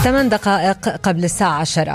8 دقائق قبل الساعة 10.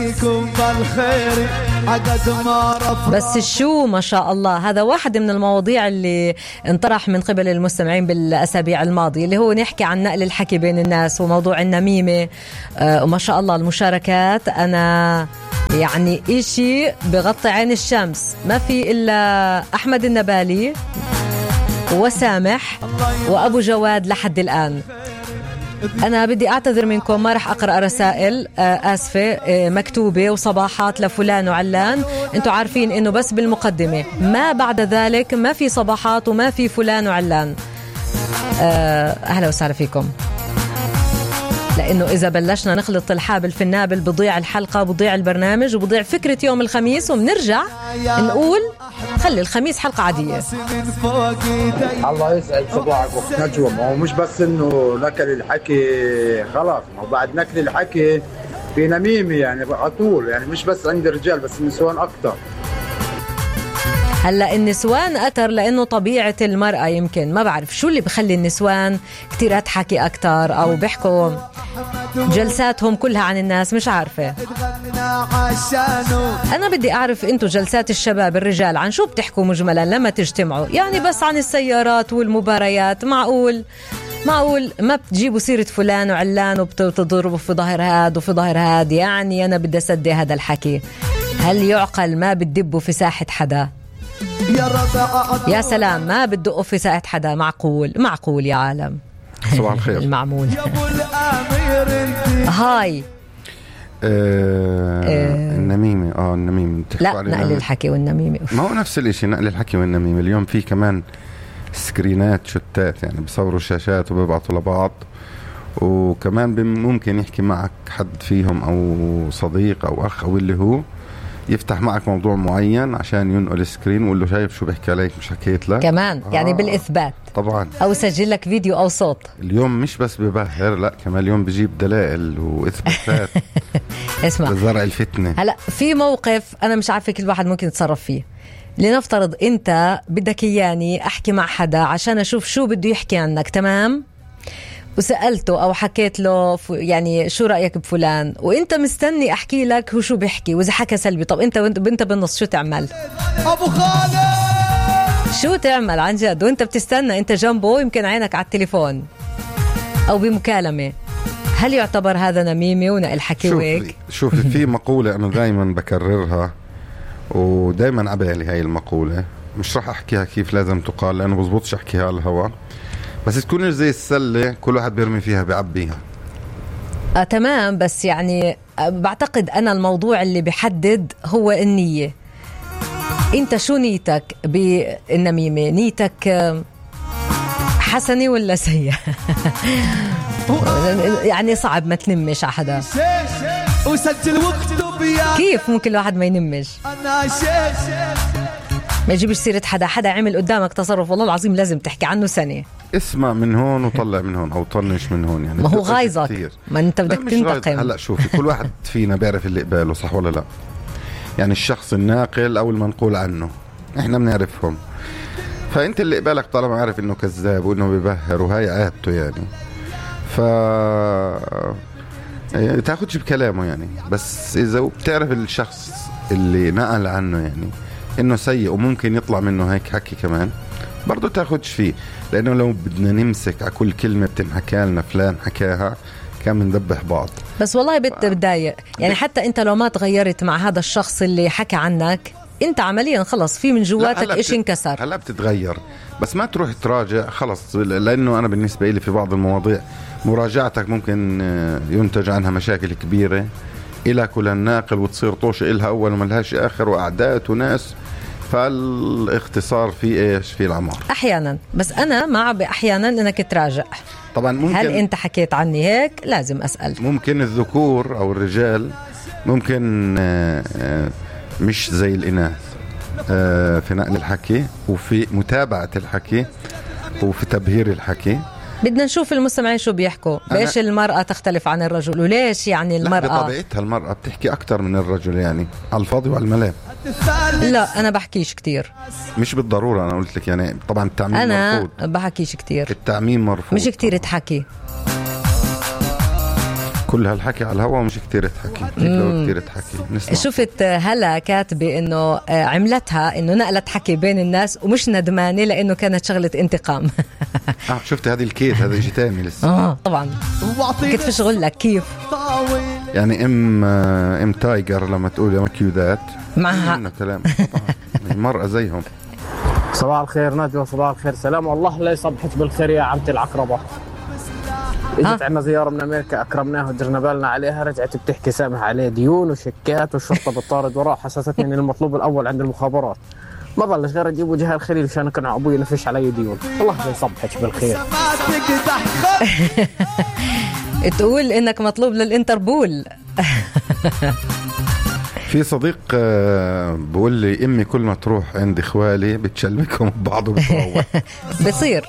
بس شو ما شاء الله، هذا واحد من المواضيع اللي انطرح من قبل المستمعين بالأسابيع الماضية، اللي هو نحكي عن نقل الحكي بين الناس وموضوع النميمة. وما شاء الله المشاركات، أنا يعني إشي بغطي عين الشمس. ما في إلا أحمد النبالي وسامح وأبو جواد لحد الآن. أنا بدي أعتذر منكم، ما رح أقرأ رسائل آسفة مكتوبة وصباحات لفلان وعلان. أنتوا عارفين إنه بس بالمقدمة، ما بعد ذلك ما في صباحات وما في فلان وعلان. أهلا وسهلا فيكم، لأنه إذا بلشنا نخلط الحابل في النابل بضيع الحلقة وبضيع البرنامج وبضيع فكرة يوم الخميس، وبنرجع نقول خلي الخميس حلقة عادية. الله يسعد صباحك أخت نجوى. ما هو مش بس إنه نكل الحكي خلاص، ما هو بعد نكل الحكي في نميمة يعني على طول، يعني مش بس عند الرجال بس النسوان أكتر. هلا النسوان أكتر لأنه طبيعة المرأة، يمكن ما بعرف شو اللي بخلي النسوان كتير تحكي أكتر، أو بيحكوا جلساتهم كلها عن الناس، مش عارفة. أنا بدي أعرف أنتوا جلسات الشباب الرجال عن شو بتحكوا مجملا لما تجتمعوا؟ يعني بس عن السيارات والمباريات؟ معقول ما بتجيبوا سيرة فلان وعلان وبتضربوا في ظهر هاد وفي ظهر هاد؟ يعني أنا بدي أسدي هذا الحكي. هل يعقل ما بتدبوا في ساحة حدا؟ يا سلام، ما بتدقوا في ساحة حدا؟ معقول يا عالم. صباح الخير. المعمول. هاي النميمة. النميمة لا، نقل الحكي والنميمة ما هو نفس الاشي، نقل الحكي والنميمة. اليوم في كمان سكرينات شتات، يعني بصوروا الشاشات وبيبعتوا لبعض، وكمان ممكن يحكي معك حد فيهم أو صديق أو أخ أو اللي هو يفتح معك موضوع معين عشان ينقل السكرين ويقول له شايف شو بحكي عليك مش حكيت لك كمان. يعني بالإثبات طبعا، أو سجل لك فيديو أو صوت. اليوم مش بس ببهر، لا كمان اليوم بجيب دلائل وإثباتات. اسمع، لزرع الفتنة. هلأ في موقف أنا مش عارفة كل واحد ممكن يتصرف فيه. لنفترض أنت بدك إياني أحكي مع حدا عشان أشوف شو بده يحكي عنك، تمام؟ وسألته أو حكيت له يعني شو رأيك بفلان، وإنت مستني أحكي لك هو شو بيحكي، وإذا حكى سلبي طب أنت بالنص شو تعمل؟ أبو خالد شو تعمل عن جد وإنت بتستنى؟ أنت جنبه يمكن عينك على التليفون أو بمكالمة. هل يعتبر هذا نميمة ونقل حكي ويك؟ شوفي في مقولة أنا دايما بكررها ودايما عبالي هاي المقولة، مش رح أحكيها كيف لازم تقال لأنه بزبطش أحكيها على الهواء، بس تكون زي السلة كل واحد بيرمي فيها بيعبيها. تمام، بس يعني بعتقد أنا الموضوع اللي بيحدد هو النية. أنت شو نيتك بالنميمة؟ نيتك حسنة ولا سيئة؟ يعني صعب ما تنمش على حدا. وسجل واكتب يا كيف ممكن الواحد ما ينمش؟ أنا شيخ ما يجيبش سيرة حدا عمل قدامك تصرف والله العظيم لازم تحكي عنه سنة. اسمع من هون وطلع من هون أو طنش من هون، يعني ما هو غايظك، ما أنت بدك تنتقم. هلأ شوفي كل واحد فينا بيعرف اللي قباله صح ولا لا؟ يعني الشخص الناقل أو المنقول عنه إحنا بنعرفهم، فأنت اللي قبالك طالما عارف إنه كذاب وإنه بيبهر وهاي عادته، يعني تاخدش بكلامه يعني. بس إذا بتعرف الشخص اللي نقل عنه يعني إنه سيء وممكن يطلع منه هيك حكي كمان، برضو تاخدش فيه، لأنه لو بدنا نمسك على كل كلمة بتنحكى لنا فلان حكاها كان بندبح بعض. بس والله بتضايق يعني، حتى أنت لو ما تغيرت مع هذا الشخص اللي حكى عنك، أنت عمليا خلص في من جواتك إيش انكسر. هلا بتتغير بس ما تروح تراجع خلص، لأنه أنا بالنسبة لي في بعض المواضيع مراجعتك ممكن ينتج عنها مشاكل كبيرة إلى كل الناقل وتصير طوش إلها أول وما لهاش آخر وأعداء وناس، فالاختصار في إيش في العمار أحيانا. بس أنا مع أحيانا إنك تراجع. طبعا ممكن هل أنت حكيت عني هيك؟ لازم أسأل. ممكن الذكور أو الرجال ممكن مش زي الإناث في نقل الحكي وفي متابعة الحكي وفي تبهير الحكي. بدنا نشوف المستمعين شو بيحكوا، ليش المرأة تختلف عن الرجل، وليش يعني المرأة بطبيعتها المرأة بتحكي أكتر من الرجل، يعني على الفاضي وعلى الملام. لا أنا بحكيش كتير، مش بالضرورة، أنا قلت لك يعني طبعا التعميم مرفوض. أنا بحكيش كتير، التعميم مرفوض، مش كتير تحكي. كل هالحكي على الهواء ومش كتير تحكي. كيف لو كتير تحكي نسمع. شفت هلا كاتبة إنه عملتها إنه نقلت حكي بين الناس ومش ندمانة لأنه كانت شغلة انتقام. شفت هذه الكيت هذا إشي تاني لسه. طبعا كنت في شغل لك كيف يعني ام تايجر لما تقول يا مكيودات معها كلام طبعا مرأة زيهم. صباح الخير نجوى، صباح الخير سلام، والله لا يصبحك بالخير يا عمتي العقربة. اجت عنا زيارة من امريكا اكرمناها ودرنا بالنا عليها، رجعت بتحكي سامح عليه ديون وشيكات والشرطة بتطارد وراه، حسستني ان المطلوب الاول عند المخابرات. ما ضلش غير اجيب وجه الخليل عشان كان ابوي نفش علي ديون. الله لا يصبحك بالخير. تقول انك مطلوب للانتربول. في صديق بقول لي امي كل ما تروح عند اخوالي بتشلمكهم ببعض وبتروح. بصير.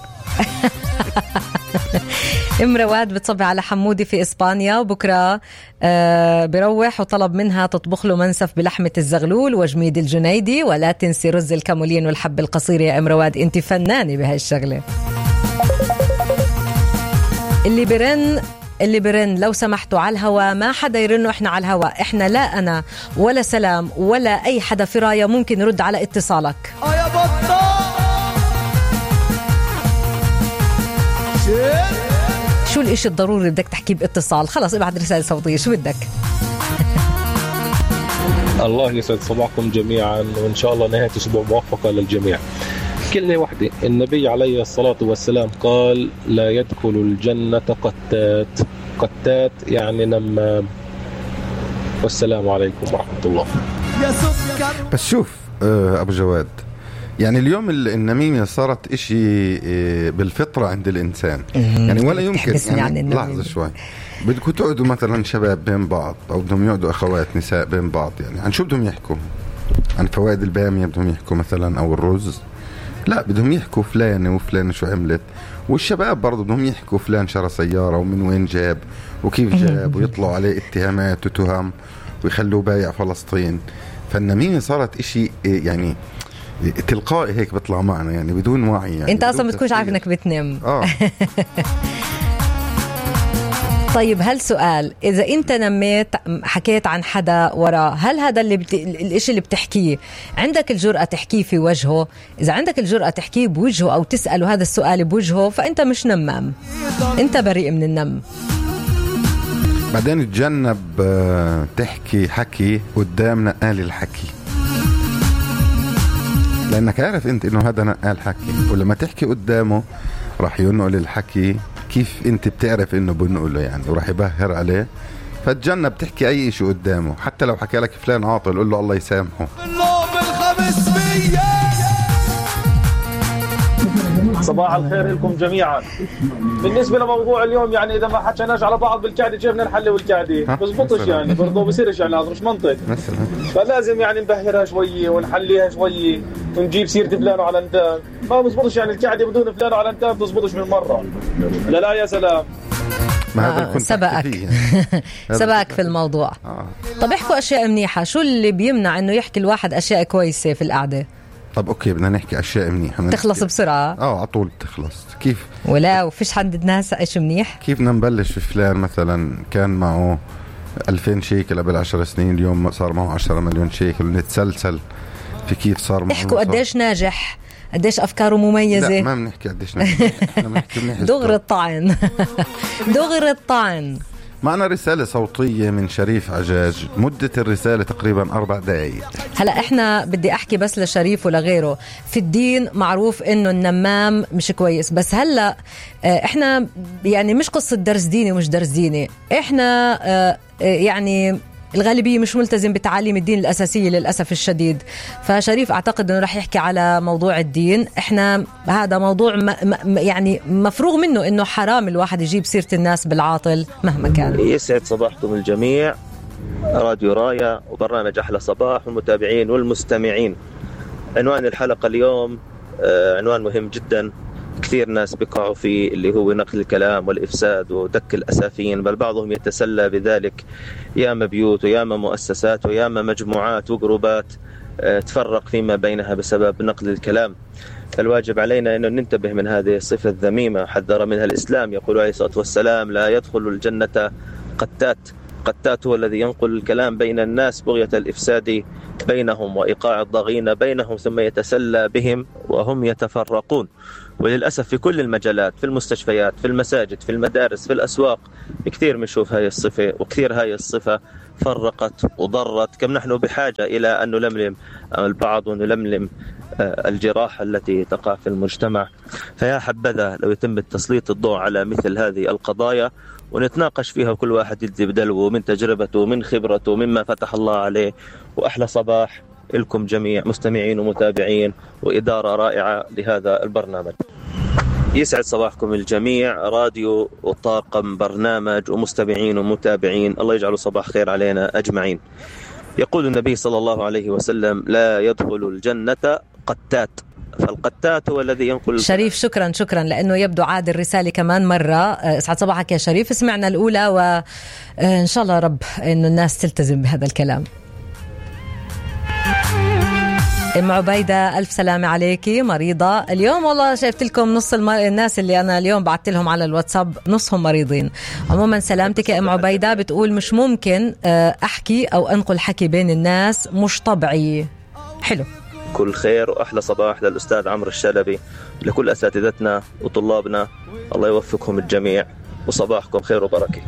ام رواد بتصبي على حمودي في اسبانيا وبكره بروح وطلب منها تطبخ له منسف بلحمه الزغلول وجميد الجنيدي، ولا تنسي رز الكامولين والحب القصير. يا ام رواد انت فنانه بهاي الشغله. اللي برن لو سمحتوا على الهواء، ما حدا يرنوا، احنا على الهواء، احنا لا انا ولا سلام ولا اي حدا في رايه ممكن يرد على اتصالك. يا بطال شو الاشي الضروري بدك تحكي باتصال؟ خلاص ابعت رسالة صوتية، شو بدك؟ الله يسعد صباحكم جميعا، وإن شاء الله نهاية أسبوع موفقة للجميع. كلمة واحدة، النبي عليه الصلاة والسلام قال لا يدخل الجنة قتات يعني نمام. والسلام عليكم ورحمة الله. بس شوف أبو جواد، يعني اليوم النميمة صارت إشي بالفطرة عند الإنسان، يعني ولا يمكن يعني لحظة شوي بدكم تقعدوا مثلا شباب بين بعض أو بدهم يقعدوا أخوات نساء بين بعض، يعني عن شو بدهم يحكوا؟ عن فوائد البامية بدهم يحكوا مثلا أو الرز؟ لا، بدهم يحكوا فلانة وفلانة شو عملت، والشباب برضو بدهم يحكوا فلان شرى سيارة ومن وين جاب وكيف جاب، ويطلعوا عليه اتهامات وتهم ويخلوه بايع فلسطين. فالنميمة صارت إشي يعني تلقائي هيك بطلع معنا، يعني بدون وعي، يعني انت اصلا بتكونش عارف انك بتنام. طيب هل سؤال، اذا انت نميت حكيت عن حدا وراه، هل هذا الاشي اللي بتحكيه عندك الجرأة تحكيه في وجهه؟ اذا عندك الجرأة تحكيه بوجهه او تسأله هذا السؤال بوجهه فانت مش نمام، انت بريء من النم. بعدين تجنب تحكي حكي قدام نقال الحكي، لأنك عارف أنت إنه هذا نقال حكي، ولما تحكي قدامه راح ينقل الحكي كيف أنت بتعرف إنه بنقله يعني، وراح يبهر عليه. فتجنب تحكي أي شيء قدامه، حتى لو حكى لك فلان عاطل قل له الله يسامحه. صباح الخير لكم جميعا. بالنسبة لموضوع اليوم، يعني إذا ما حكيناش على بعض بالكعدة كيف بدنا نحل بالكعدة؟ بزبطش يعني، برضو بصيرش يعني، هذا مش منطق. فلازم يعني نبهرها شوية ونحليها شوية ونجيب سيرة فلان وعلى انتان، ما بزبطش يعني الكعدة بدون فلان وعلى انتان بزبطش من مرة. لا يا سلام. سبقك. سبقك في الموضوع. طب احكوا أشياء منيحة، شو اللي بيمنع إنه يحكي الواحد أشياء كويسة في القعدة؟ طب أوكي، بدنا نحكي أشياء منيحة تخلص بسرعة. عطول تخلص. كيف؟ ولا وفيش حد الناس إيش منيح؟ كيف نبلش في فلان مثلا كان معه 2000 شيكل قبل 10 سنين، اليوم صار معه 10 مليون شيكل، ونتسلسل في كيف صار معه. احكوا قديش ناجح، قديش أفكاره مميزة. لا، ما بنحكي قديش ناجح. دغر الطعن. دغر الطعن. معنا رسالة صوتية من شريف عجاج، مدة الرسالة تقريبا 4 دقائق. هلأ احنا بدي احكي بس لشريف ولغيره، في الدين معروف انه النمام مش كويس، بس هلأ احنا يعني مش قصة درس ديني ومش درس ديني، احنا يعني الغالبية مش ملتزم بتعاليم الدين الأساسية للأسف الشديد. فشريف أعتقد أنه رح يحكي على موضوع الدين. إحنا هذا موضوع يعني مفروغ منه، أنه حرام الواحد يجيب سيرة الناس بالعاطل مهما كان. يسعد صباحكم الجميع، راديو رايا وبرنامج أحلى صباح والمتابعين والمستمعين. عنوان الحلقة اليوم عنوان مهم جدا، كثير ناس بيقعوا فيه، اللي هو نقل الكلام والإفساد ودك الأسافين، بل بعضهم يتسلى بذلك. ياما بيوت وياما مؤسسات وياما مجموعات وجروبات تفرق فيما بينها بسبب نقل الكلام. الواجب علينا أن ننتبه من هذه الصفة الذميمة، حذر منها الإسلام، يقول عليه الصلاة والسلام لا يدخل الجنة قتات هو الذي ينقل الكلام بين الناس بغية الإفساد بينهم وإيقاع الضغينة بينهم، ثم يتسلى بهم وهم يتفرقون. وللأسف في كل المجالات، في المستشفيات، في المساجد، في المدارس، في الأسواق، كثير بنشوف هاي الصفة، وكثير هاي الصفة فرقت وضرت. كم نحن بحاجة إلى أن نلملم البعض ونلملم الجراح التي تقع في المجتمع. فيا حبذا لو يتم تسليط الضوء على مثل هذه القضايا ونتناقش فيها، كل واحد يدي بدلوه من تجربته من خبرته مما فتح الله عليه. وأحلى صباح لكم جميع مستمعين ومتابعين، وإدارة رائعة لهذا البرنامج. يسعد صباحكم الجميع، راديو وطاقم برنامج ومستمعين ومتابعين، الله يجعل صباح خير علينا أجمعين. يقول النبي صلى الله عليه وسلم: لا يدخل الجنة قتات، فالقتات هو الذي ينقل. شريف شكرا لأنه يبدو عاد الرسالة كمان مرة. اسعد صباحك يا شريف. سمعنا الأولى وإن شاء الله رب إنه الناس تلتزم بهذا الكلام. أم عبيدة ألف سلامة عليكي، مريضة اليوم. والله شايفت لكم نص الناس اللي أنا اليوم بعت لهم على الواتساب نصهم مريضين. عموما سلامتك يا أم عبيدة. بتقول مش ممكن أحكي أو أنقل حكي بين الناس، مش طبيعي. حلو. كل خير وأحلى صباح للأستاذ عمرو الشلبي، لكل أساتذتنا وطلابنا، الله يوفقهم الجميع وصباحكم خير وبركة.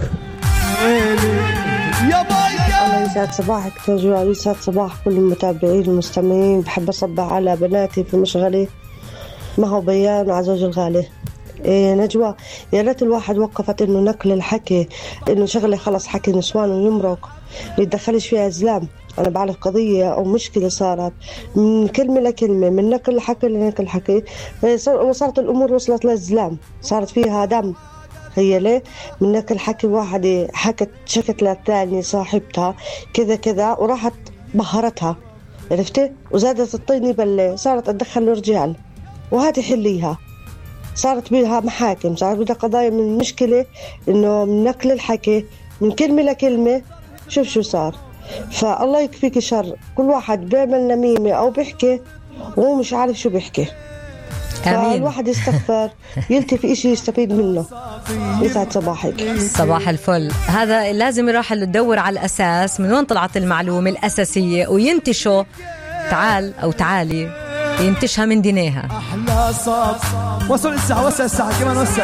الله يسعد صباحك نجوى، يسعد صباح كل المتابعين والمستمعين. بحب أصبح على بناتي في مشغلي ما هو بيان وعزوج الغالي. نجوى، يا ريت الواحد وقفت إنه نقل الحكي، إنه شغلة خلص حكي نسوان ويمرق يتدخلش فيها إزلام. أنا بعرف قضية أو مشكلة صارت من كلمة لكلمة، من نقل الحكي لنقل الحكي، وصارت الأمور وصلت للإزلام، صارت فيها دم. هي ليه من نقل حكي واحدة شكت للثانية صاحبتها كذا كذا وراحت بهرتها، عرفتي، وزادت الطينة بلة، صارت أتدخل الرجال وهذه حليها. صارت بيها محاكم، صارت بيها قضايا من مشكلة إنه من نقل الحكي من كلمة لكلمة. شوف شو صار. فالله يكفيك شر كل واحد بيعمل نميمة أو بيحكي وهو مش عارف شو بيحكي. فالواحد يستغفر يلتفي إشي يستفيد منه. يسعد صباحك. صباح الفل. هذا لازم يروح تدور على الأساس، من وين طلعت المعلومة الأساسية وينتشوا. تعال أو تعالي ينتشها من دينيها. أحلى صوت. وصل الساعة كمان وسع.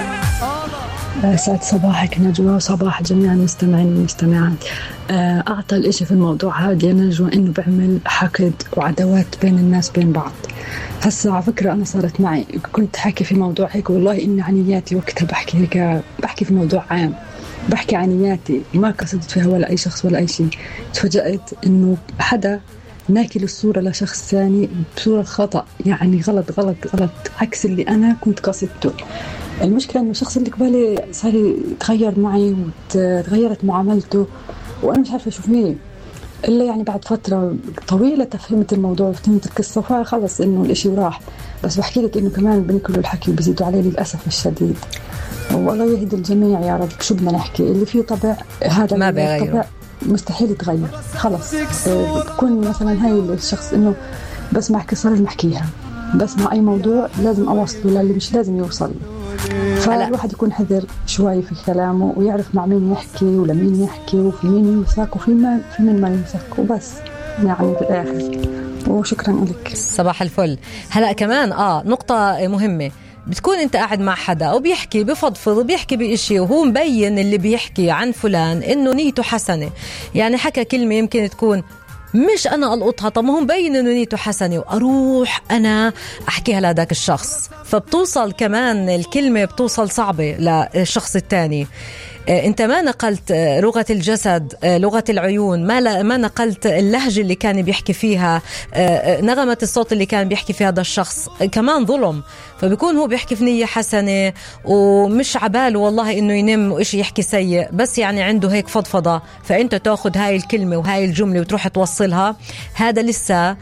سعد صباحك نجوى وصباح جميع المستمعين والمستمعات. أعطى الإشي في الموضوع هذا يا نجوى إنه بعمل حقد وعداوات بين الناس بين بعض. هسا على فكرة أنا صارت معي، كنت حكي في موضوع هيك والله إن عنياتي وقتها بحكي هيك، بحكي في موضوع عام، بحكي عنياتي ما قصدت فيها ولا أي شخص ولا أي شيء. تفاجأت إنه حدا ناكل الصورة لشخص ثاني بصورة خطأ، يعني غلط عكس اللي أنا كنت قصدته. المشكلة إنه الشخص اللي قبالي صار يتغير معي وتغيرت معاملته وأنا مش عارفة شو فيه، إلا يعني بعد فترة طويلة فهمت الموضوع وفهمت القصة، فخلص إنه الإشي راح. بس بحكي لك إنه كمان بنكلوا الحكي وبزيدوا عليه للأسف الشديد. والله يهدي الجميع يا رب. شو بدنا نحكي؟ اللي فيه طبع هذا ما بيغيره، مستحيل يتغير. خلص بكون مثلا هاي الشخص إنه بسمع قصة لازم أحكيها، بسمع أي موضوع لازم أوصله للي مش لازم يوصل. فالواحد يكون حذر شوي في كلامه ويعرف مع مين يحكي ولمين يحكي وفي مين يمسك وفي مين ما يمسك، وبس يعني في الآخر. وشكرا لك. صباح الفل. هلأ كمان نقطة مهمة، بتكون انت قاعد مع حدا وبيحكي بفضفض وبيحكي بإشي وهو مبين اللي بيحكي عن فلان إنه نيته حسنة، يعني حكى كلمة يمكن تكون مش أنا ألقطها، طب ما هو مبين إنه نيته حسنة وأروح أنا أحكيها لهذاك الشخص، فبتوصل كمان الكلمة بتوصل صعبة للشخص التاني. انت ما نقلت لغة الجسد، لغة العيون، ما نقلت اللهجة اللي كان بيحكي فيها، نغمة الصوت اللي كان بيحكي فيها هذا الشخص، كمان ظلم. فبيكون هو بيحكي في نية حسنة ومش عباله والله انه ينم وإشي يحكي سيء، بس يعني عنده هيك فضفضة، فانت تاخد هاي الكلمة وهاي الجملة وتروح توصلها. هذا لسه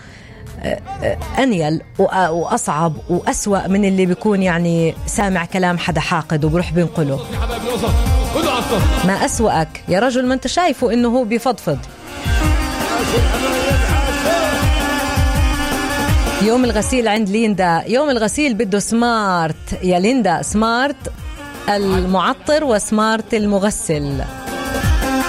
أنيل وأصعب وأسوأ من اللي بيكون يعني سامع كلام حدا حاقد وبروح بينقله. ما أسوأك يا رجل، ما أنت شايفه إنه هو بيفضفض. يوم الغسيل عند ليندا، يوم الغسيل بده سمارت يا ليندا، سمارت المعطر وسمارت المغسل.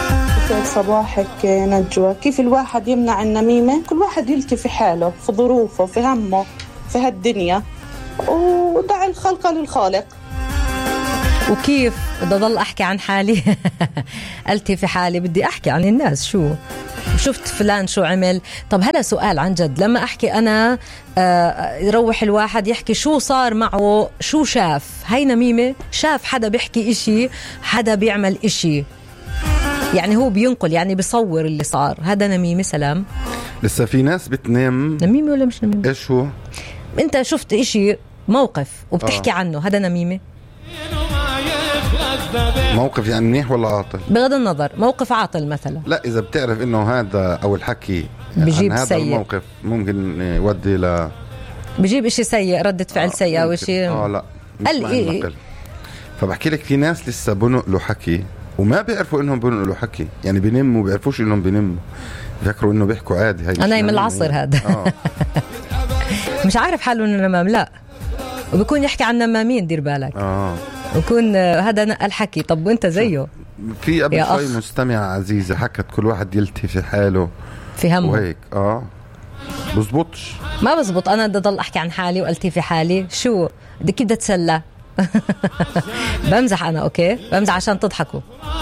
يسعد صباحك نجوى. كيف الواحد يمنع النميمة؟ كل واحد يلتفي في حاله، في ظروفه، في همه، في هالدنيا، ودع الخلق للخالق. وكيف بدي أضل أحكي عن حالي؟ قلتي في حالي، بدي أحكي عن الناس. شو شفت فلان شو عمل؟ طب هذا سؤال عن جد. لما أحكي أنا يروح الواحد يحكي شو صار معه، شو شاف. هاي نميمة؟ شاف حدا بيحكي إشي، حدا بيعمل إشي، يعني هو بينقل، يعني بيصور اللي صار. هذا نميمة؟ سلام. لسه في ناس بتنام. نميمة ولا مش نميمة؟ إيش هو؟ أنت شفت إشي، موقف، وبتحكي عنه، هذا نميمة؟ موقف يعني منيح ولا عاطل؟ بغض النظر، موقف عاطل مثلا. لا، إذا بتعرف إنه هذا أو الحكي بجيب عن هذا سيء، الموقف ممكن يودي ل بجيب إشي سيء، ردة فعل سيئة أو إشي. لا قال إيه؟ فبحكي لك في ناس لسه بنقلوا حكي وما بيعرفوا إنهم بنقلوا حكي، يعني بينموا بيعرفوش إنهم بينموا، بيفكروا إنه بيحكوا عادي. هاي أنا من العصر هذا. مش عارف حاله إنه نمام. لا، وبيكون يحكي عن نمامين، دير بالك. ويكون هذا نقل حكي. طب وانت زيه؟ في قبل شوي مستمعة عزيزة حكت كل واحد يلتفي في حاله في همه وهيك. بزبطش، ما بزبط. انا بدي اضل احكي عن حالي والتي في حالي. شو بدي كيف بدي اتسلى؟ بمزح انا، اوكي بمزح عشان تضحكوا.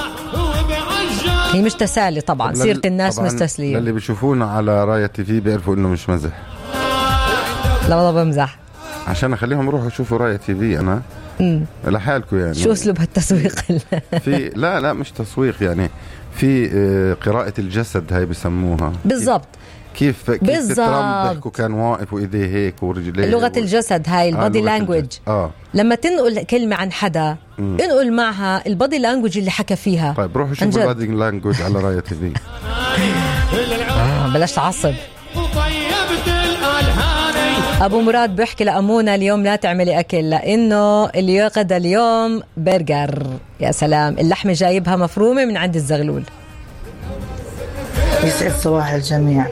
هي مش تسالي طبعا، سيرة الناس مستسلية. اللي بيشوفونا على راية تي في بيعرفوا انه مش مزح. لا والله بمزح عشان اخليهم يروحوا يشوفوا راية تي في. انا لحالكم يعني. شو اسلوب هالتسويق؟ في لا مش تسويق، يعني في قراءة الجسد هاي بسموها. بالضبط. كيف ترامب بيحكوا كان واقف وايديه هيك ورجليه. لغة الجسد هاي البادي لانجويج. لما تنقل كلمة عن حدا انقل معها البادي لانجويج اللي حكى فيها. طيب روحوا شوفوا البادي لانجويج على راية تي في. بلاش تعصب. أبو مراد بيحكي لأمونة اليوم لا تعملي أكل لأنه اللي غدا اليوم برجر. يا سلام، اللحمة جايبها مفرومة من عند الزغلول. يسعد صباح الجميع.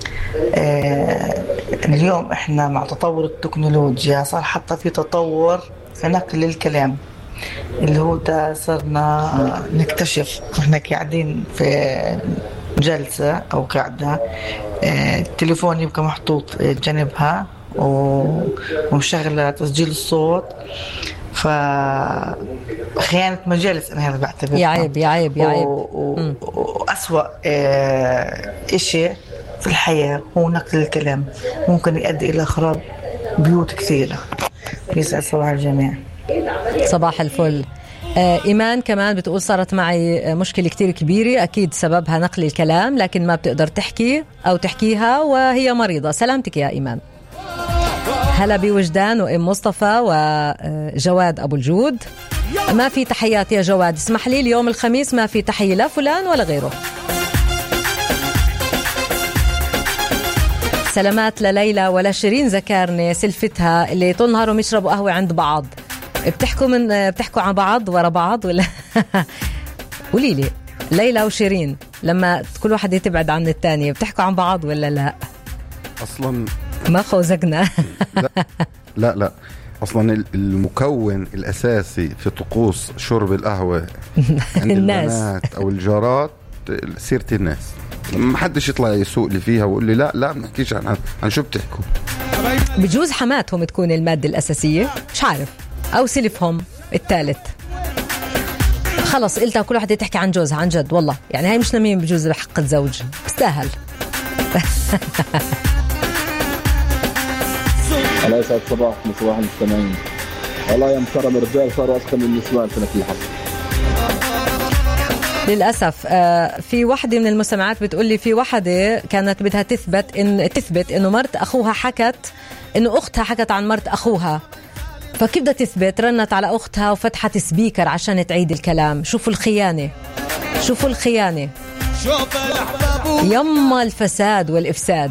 اليوم احنا مع تطور التكنولوجيا صار حتى في تطور في نقل الكلام، اللي هو ده صرنا نكتشف واحنا قاعدين في جلسة أو قاعدة، التليفون يبقى محطوط جنبها ومشغلة تسجيل الصوت. خيانة مجالس أنا هذا بعتبر يا عيب يا عيب يا عيب. وأسوأ إشي في الحياة هو نقل الكلام، ممكن يؤدي إلى خراب بيوت كثيرة. يسعد صباح الجميع. صباح الفل. إيمان كمان بتقول صارت معي مشكلة كتير كبيرة، أكيد سببها نقل الكلام، لكن ما بتقدر تحكي أو تحكيها وهي مريضة. سلامتك يا إيمان. هلا بوجدان وإم مصطفى وجواد أبو الجود. ما في تحيات يا جواد، اسمح لي اليوم الخميس ما في تحية لا فلان ولا غيره. سلامات لليلى ولا شيرين ذكرني سلفتها اللي طول نهارهم يشربوا قهوة عند بعض. بتحكوا عن بعض ورا بعض ولا؟ قولي لي ليلى وشيرين لما كل واحد يتبعد عن الثاني بتحكوا عن بعض ولا لا؟ اصلا ما خوزقنا. لا اصلا المكون الاساسي في طقوس شرب القهوة عند البنات او الجارات سيرة الناس. ما حدش يطلع يسوق لي فيها ويقول لي لا ما بنحكيش عن شو بتحكوا. بجوز حماتهم تكون المادة الأساسية، مش عارف، أو سلفهم الثالث. خلص قلتها كل واحدة تحكي عن جوزها. عن جد والله، يعني هاي مش نميم بجوز بحق الزوج، بستاهل. الله يسعد صباحكم صباح المستمعين. والله يا مكرم الرجال صاروا أسخن من النسوان في الحق. للأسف. في واحدة من المستمعات بتقول لي في واحدة كانت بدها تثبت إنه مرت أخوها حكت إنه أختها حكت عن مرت أخوها، فكيف بدها تثبت؟ رنت على أختها وفتحت سبيكر عشان تعيد الكلام. شوفوا الخيانة، شوفوا الخيانة، يما الفساد والإفساد.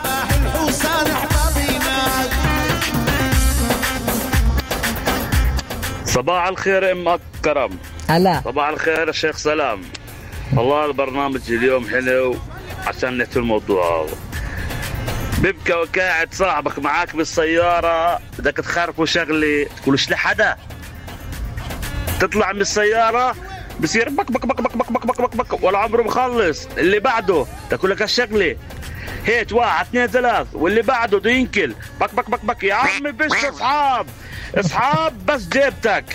صباح الخير ام اكرم. هلا صباح الخير الشيخ سلام. والله البرنامج اليوم حلو عشان نحكي الموضوع هذا. بيبكى وقاعد صاحبك معاك بالسيارة بدك تخرفوا شغلي تقولوش لحدا، تطلع من السيارة بصير بك بك بك بك بك بك بك بك بك ولا عمره مخلص. اللي بعده تاكل لك الشغله هيك 1 2 3 واللي بعده بده ينكل بك بك بك بك. يا عمي فيش اصحاب بس جيبتك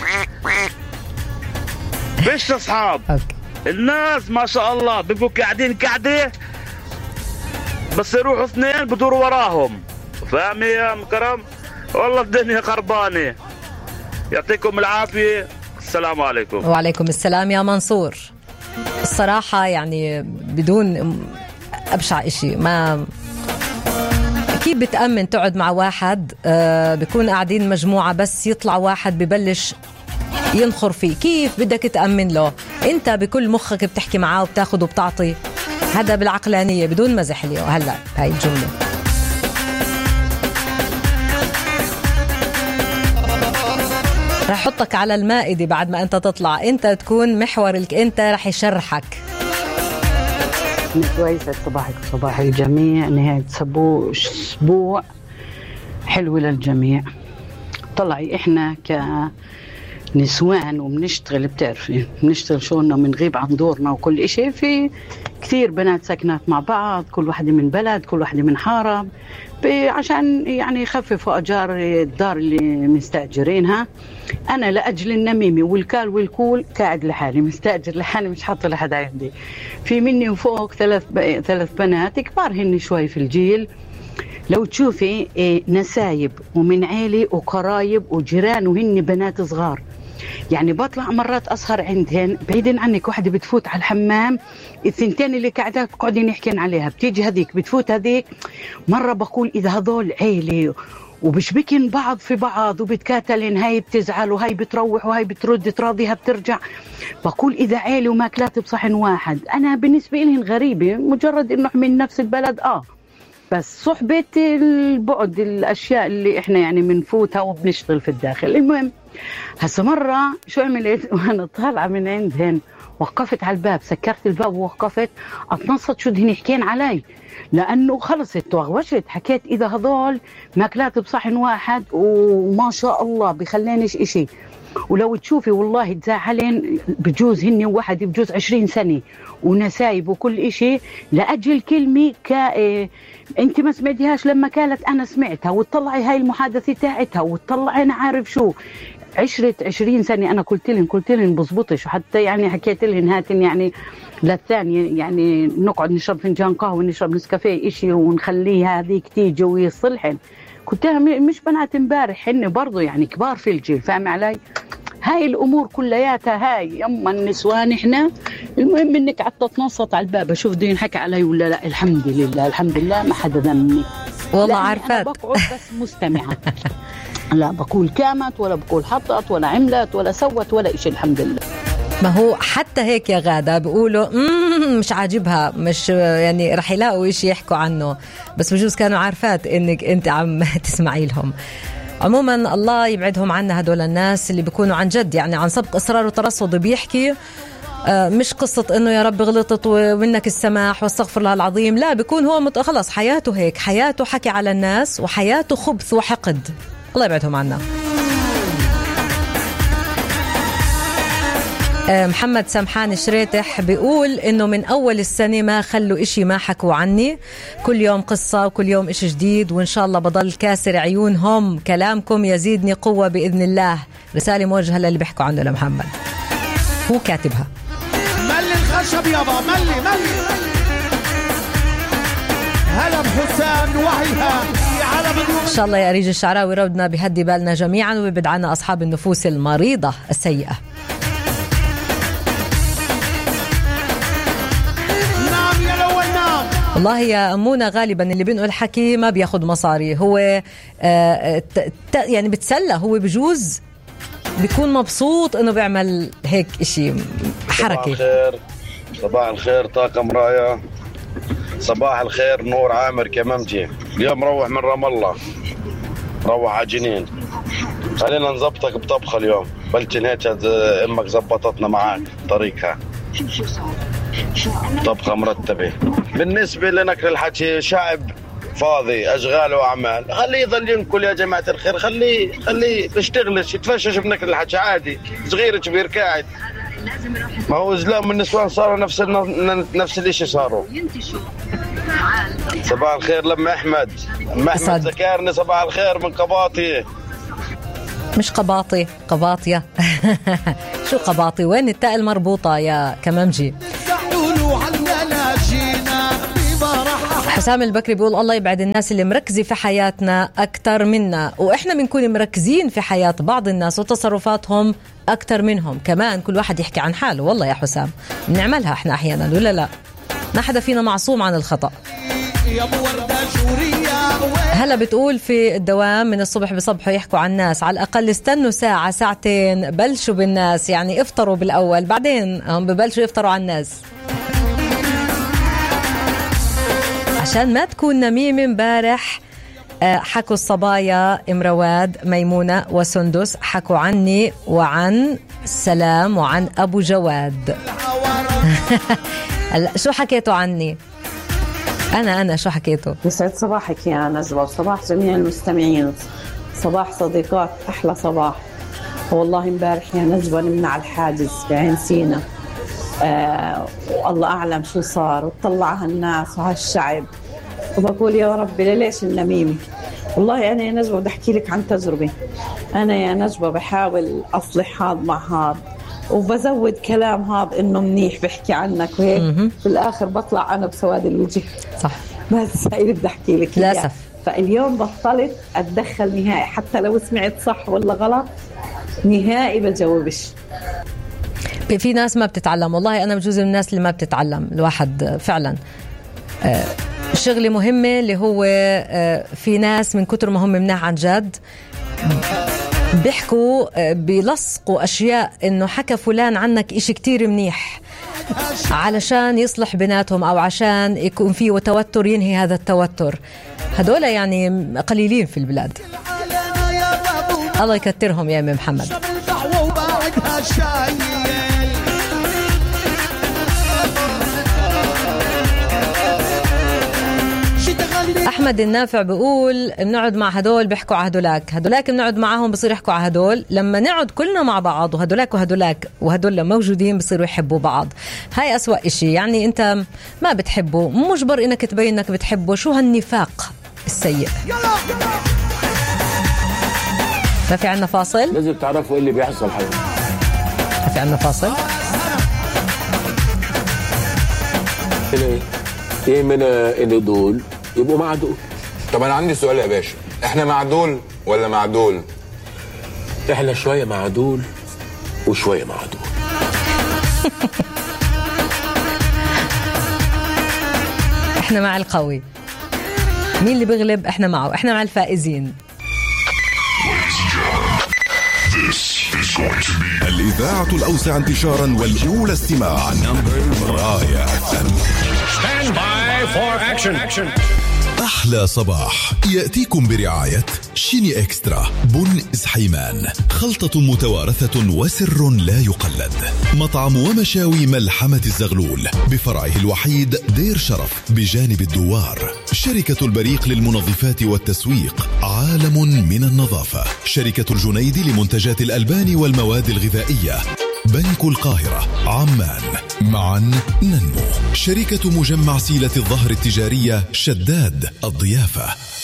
فيش اصحاب. الناس ما شاء الله بيبقوا قاعدين قاعده بس يروحوا 2 بدوروا وراهم. فاهم يا مكرم؟ والله الدنيا خربانه. يعطيكم العافيه. السلام عليكم. وعليكم السلام يا منصور. الصراحة يعني بدون أبشع إشي ما كيف بتأمن تقعد مع واحد بيكون قاعدين مجموعة بس يطلع واحد ببلش ينخر فيه. كيف بدك تأمن له؟ أنت بكل مخك بتحكي معاه وبتاخد وبتعطي. هذا بالعقلانية بدون مزح اليوم. هلأ هاي الجملة رح حطك على المائدة بعد ما أنت تطلع. أنت تكون محور أنت رح يشرحك. كويسة. صباحك وصباح الجميع. نهاية أسبوع حلوة للجميع. طلعي إحنا كنسوان وبنشتغل، بتعرفي بنشتغل شغلنا وبنغيب عن دورنا وكل إشي. في كثير بنات ساكنات مع بعض، كل واحدة من بلد، كل واحدة من حارة، عشان يعني يخففوا أجار الدار اللي مستأجرينها. أنا لأجل النميمة والكال والكول قاعد لحالي، مستأجر لحالي، مش حاطة لحد عندي. في مني وفوق ثلاث بنات كبار هن شوي في الجيل. لو تشوفي نسايب ومن عيلة وقرايب وجيران وهن بنات صغار. يعني بطلع مرات أسهر عندهن بعيدين عنك. واحدة بتفوت على الحمام، الثنتين اللي قاعدات قاعدين يحكين عليها، بتيجي هذيك بتفوت هذيك. مرة بقول إذا هذول عيلة وبشبكن بعض في بعض وبتكاتلن، هاي بتزعل وهاي بتروح وهاي بترد تراضيها بترجع. بقول إذا عيلة وماكلات بصحن واحد. أنا بالنسبة لهن غريبة، مجرد إنه من نفس البلد بس صحبة البعد، الأشياء اللي إحنا يعني بنفوتها وبنشتغل في الداخل. المهم هسه مرة شو عملت وأنا طالعة من عندهن، وقفت على الباب، سكرت الباب ووقفت أتنصت شو دهن يحكين علي، لأنه خلصت توغوشت. حكيت إذا هذول ماكلات بصحن واحد وما شاء الله بخلينش إشي. ولو تشوفي والله تزعلين، بجوز هني واحد بجوز 20 سنة ونسايب وكل إشي، لأجل كلمة انت ما سمعتيهاش لما قالت انا سمعتها، وتطلعي هاي المحادثة تاعتها وتطلعي انا عارف شو. عشرة 20 سنة انا قلت لهم بزبطش، وحتى يعني حكيت لهم هاتن يعني للثانية يعني نقعد نشرب فنجان قهوة ونشرب نسكافيه إشي ونخليها هذيك تيجي ويصلحن. كنت مش بنات امبارح، هن برضو يعني كبار في الجيل، فاهم علي؟ هاي الامور كلياتها هاي يما النسوان احنا. المهم انك قعدت تتنصت على الباب اشوف بده ينحكى علي ولا لا. الحمد لله ما حدا ذمني والله. عارفات انا بقعد بس مستمعه. لا بقول كامت ولا بقول حطت ولا عملت ولا سوت ولا إشي. الحمد لله. ما هو حتى هيك يا غادة بيقولوا مش عاجبها، مش يعني رح يلاقوا إشي يحكوا عنه، بس بجوز كانوا عارفات انك انت عم تسمعي لهم. عموما الله يبعدهم عنا هدول الناس اللي بيكونوا عن جد يعني عن سبق إصرار وترصد بيحكي. مش قصة انه يا رب غلطت ومنك السماح واستغفر الله العظيم، لا، بيكون هو خلص حياته هيك، حياته حكي على الناس وحياته خبث وحقد. الله يبعدهم عنا. محمد سمحان شريتح بيقول انه من اول السنة ما خلوا اشي ما حكوا عني، كل يوم قصة وكل يوم اشي جديد، وان شاء الله بضل كاسر عيونهم، كلامكم يزيدني قوة بإذن الله. رسالة موجهة للي بيحكوا عنه لمحمد، هو كاتبها. ملي الخشب يابا، ملي هلا بحسام وحيها. ان شاء الله يا أريج الشعراوي ربنا بهدي بالنا جميعا ويبعد عنا اصحاب النفوس المريضة السيئة. والله يا أمونة غالبا اللي بينقل حكي ما بياخد مصاري، هو يعني بتسلى، هو بجوز بيكون مبسوط انه بيعمل هيك اشي حركة. صباح الخير طاقم راية، صباح الخير نور عامر كممجي. اليوم روح من رام الله، روح على جنين، خلينا نزبطك بطبخة اليوم، بلتن هيك امك زبطتنا معاك طريقها، طبخة مرتبة. بالنسبة لنكر الحكي شعب فاضي، أشغال وأعمال، خليه يظل ينكل يا جماعة الخير، خليه يشتغلش يتفشش بنكر الحكي عادي، صغير كبير قاعد. ما هو زلام النسوان صاروا نفس الاشي صاروا. صباح الخير لما أحمد ذكرني. صباح الخير من قباطي. مش قباطي، قباطية. شو قباطي؟ وين التاء المربوطة يا كمامجي؟ حسام البكري بيقول الله يبعد الناس اللي مركزة في حياتنا أكتر منا، وإحنا بنكون مركزين في حياة بعض الناس وتصرفاتهم أكتر منهم. كمان كل واحد يحكي عن حاله. والله يا حسام بنعملها إحنا أحيانا ولا لا؟ ما حدا فينا معصوم عن الخطأ. هلا بتقول في الدوام من الصبح بصبحوا يحكوا عن الناس، على الأقل استنوا ساعة ساعتين بلشوا بالناس، يعني افطروا بالأول بعدين هم ببلشوا يفطروا عن الناس عشان ما تكون نميمة. امبارح حكوا الصبايا امرواد ميمونة وسندس، حكوا عني وعن سلام وعن أبو جواد. شو حكيتوا عني؟ أنا شو حكيته؟ يسعد صباحك يا نجوى وصباح جميع المستمعين. صباح صديقات، أحلى صباح. والله امبارح يا نجوى نمنا على الحاجز بعين سينا، والله أعلم شو صار، وطلع هالناس وهالشعب، وبقول يا ربي ليش النميمة. والله أنا يا نجوى بدي أحكي لك عن تجربة. أنا يا نجوى بحاول أصلح هذا مع هذا وبزود كلام هذا إنه منيح بحكي عنك وهيك، في الآخر بطلع أنا بسواد الوجه. صح. بس هاي بدي أحكي لك للأسف. فاليوم بطلت أتدخل نهائي، حتى لو سمعت صح ولا غلط نهائي بجاوبش. في ناس ما بتتعلم، والله أنا بجوز من الناس اللي ما بتتعلم. الواحد فعلا شغلة مهمة اللي هو في ناس من كتر ما هم مناح عن جد بيحكوا بيلصقوا أشياء إنه حكى فلان عنك إشي كتير منيح علشان يصلح بيناتهم أو عشان يكون فيه توتر ينهي هذا التوتر. هدول يعني قليلين في البلاد، الله يكترهم يا أمي محمد. أحمد النافع بيقول بنقعد مع هدول بيحكوا على هدولاك بنقعد معهم بصير يحكوا على هدول، لما نقعد كلنا مع بعض وهدولاك وهدول موجودين بصيروا يحبوا بعض. هاي أسوأ إشي، يعني أنت ما بتحبه مجبر إنك تبين إنك بتحبه. شو هالنفاق السيء؟ ما في عنا فاصل؟ لازم تعرفوا إيه اللي بيحصل حبيبي. ما في عنا فاصل؟ إيه من إن دول يبقوا مع دول. طب أنا عندي سؤال يا باشا، إحنا مع دول ولا مع دول؟ إحنا شوية مع دول وشوية مع دول. إحنا مع القوي. مين اللي بيغلب؟ إحنا معه، إحنا مع الفائزين. الإذاعة الأوسع انتشارا والأولى استماعا راية. Stand by for action. أحلى صباح يأتيكم برعاية شيني إكسترا بن إزحيمان، خلطة متوارثة وسر لا يقلد. مطعم ومشاوي ملحمة الزغلول بفرعه الوحيد دير شرف بجانب الدوار. شركة البريق للمنظفات والتسويق، عالم من النظافة. شركة الجنيد لمنتجات الألبان والمواد الغذائية. بنك القاهرة عمان، معا ننمو. شركة مجمع سيلة الظهر التجارية شداد الضيافة.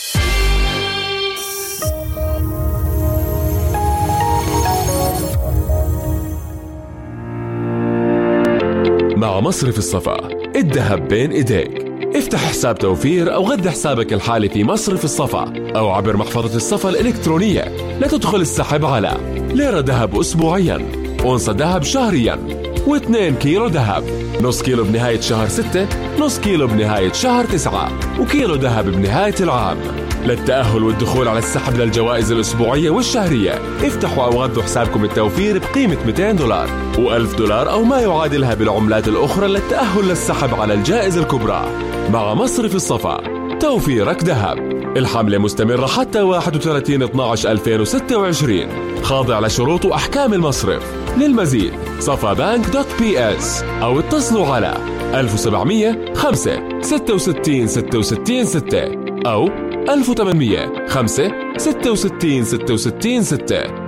مع مصرف الصفا الذهب بين ايديك. افتح حساب توفير أو غذي حسابك الحالي في مصرف الصفا أو عبر محفظة الصفا الإلكترونية لتدخل السحب على ليرة ذهب أسبوعيا، أونصة ذهب شهريا، و2 كيلو ذهب، نص كيلو بنهاية شهر 6، نص كيلو بنهاية شهر 9، وكيلو ذهب بنهاية العام. للتأهل والدخول على السحب للجوائز الأسبوعية والشهرية افتحوا أو غذوا حسابكم التوفير بقيمة $200 و$1000 أو ما يعادلها بالعملات الأخرى للتأهل للسحب على الجائزة الكبرى. مع مصرف الصفا توفيرك ذهب. الحملة مستمرة حتى 31/12/2026، خاضع لشروط وأحكام المصرف. للمزيد صفابانك.ps أو اتصلوا على 1700 5 66 66 6 أو 1800 5 66 66 6.